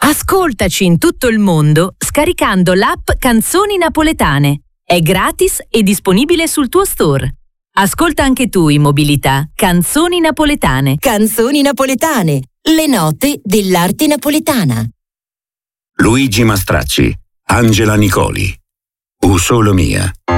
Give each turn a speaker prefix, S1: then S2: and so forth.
S1: Ascoltaci in tutto il mondo scaricando l'app Canzoni Napoletane. È gratis e disponibile sul tuo store. Ascolta anche tu in mobilità Canzoni Napoletane.
S2: Canzoni Napoletane, le note dell'arte napoletana.
S3: Luigi Mastracci, Angela Nicoli, U solo mia.